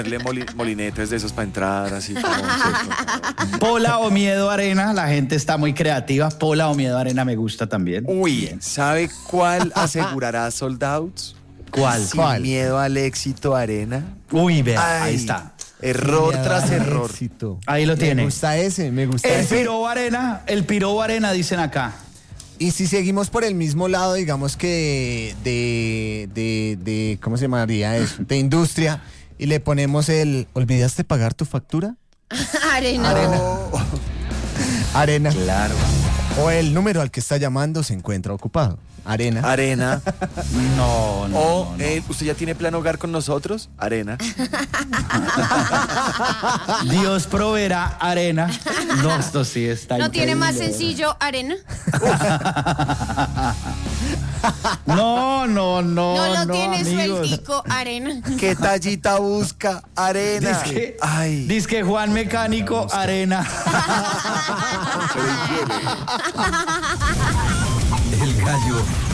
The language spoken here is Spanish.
molinetes de esos para entrar, así como... Pola o miedo arena, la gente está muy creativa. Pola o miedo arena me gusta también. Uy, ¿sabe cuál asegurará sold outs? ¿Cuál? Sin miedo al éxito arena. Uy, vea, ahí está. Error tras error. Éxito. Ahí lo tiene. Me gusta ese. El Pirobo Arena, dicen acá. Y si seguimos por el mismo lado, digamos que de ¿cómo se llamaría eso? De industria, y le ponemos ¿olvidaste pagar tu factura? Arena. Arena. Claro. O el número al que está llamando se encuentra ocupado. Arena. No. ¿Usted ya tiene plan hogar con nosotros? Arena. Dios proveerá arena. No, esto sí está ¿No increíble. tiene más sencillo arena? No. No lo tiene amigos. sueltico arena. ¿Qué tallita busca? Arena. Dizque Juan Mecánico, arena. El Gallo